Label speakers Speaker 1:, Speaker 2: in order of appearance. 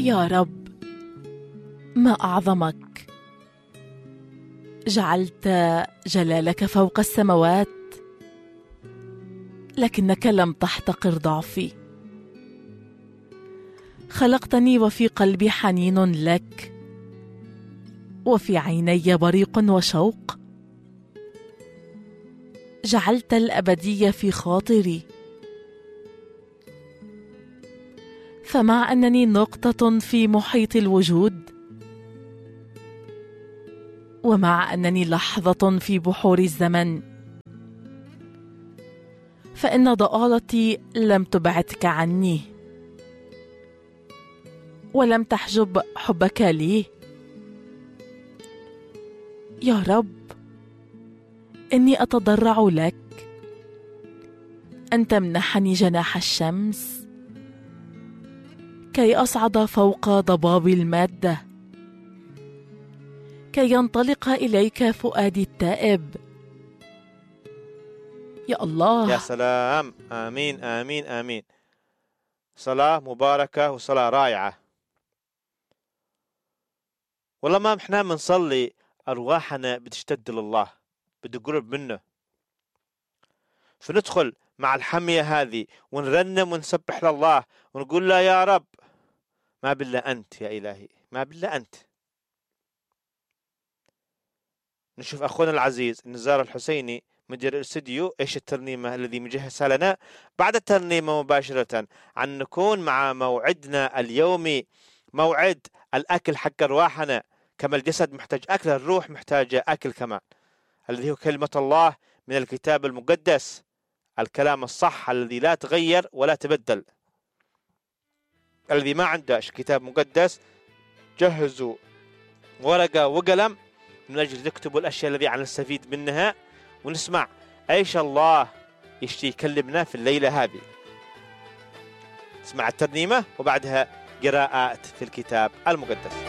Speaker 1: يا رب، ما أعظمك! جعلت جلالك فوق السماوات، لكنك لم تحتقر ضعفي. خلقتني وفي قلبي حنين لك، وفي عيني بريق وشوق. جعلت الأبدية في خاطري، فمع أنني نقطة في محيط الوجود، ومع أنني لحظة في بحور الزمن، فإن ضآلتي لم تبعدك عني، ولم تحجب حبك لي. يا رب، إني أتضرع لك أن تمنحني جناح الشمس كي أصعد فوق ضباب المادة، كي ينطلق إليك فؤادي التائب. يا الله،
Speaker 2: يا سلام، آمين آمين آمين. صلاة مباركة وصلاة رائعة. والله ما احنا بنصلي أرواحنا بتشتد لله، بدي قرب منه، فندخل مع الحمية هذه ونرنم ونسبح لله ونقول له يا رب ما بالله أنت يا إلهي، ما بالله أنت. نشوف أخونا العزيز النزار الحسيني مدير الاستديو إيش الترنيمة الذي مجهزها لنا. بعد الترنيمة مباشرة عن نكون مع موعدنا اليومي، موعد الأكل حق أرواحنا. كما الجسد محتاج أكل، الروح محتاجة أكل كمان، الذي هو كلمة الله من الكتاب المقدس، الكلام الصح الذي لا تغير ولا تبدل. الذي ما عنده كتاب مقدس جهزوا ورقة وقلم من أجل تكتبوا الأشياء التي نستفيد منها، ونسمع ايش الله يشتي يكلمنا في الليلة هذه. اسمع الترنيمة وبعدها قراءات في الكتاب المقدس.